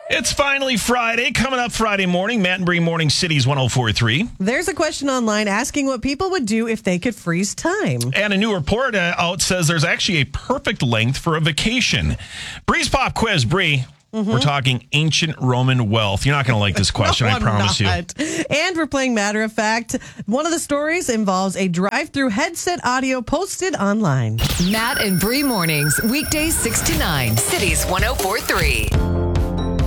It's finally Friday. Coming up Friday morning, Matt and Bree Morning Cities 104.3. There's a question online asking what people would do if they could freeze time. And a new report out says there's actually a perfect length for a vacation. Bree's Pop Quiz. Bree, we're talking ancient Roman wealth. You're not going to like this question, I promise you. And we're playing Matter of Fact. One of the stories involves a drive-through headset audio posted online. Matt and Bree Mornings, weekdays 6 to 9, Cities 104.3.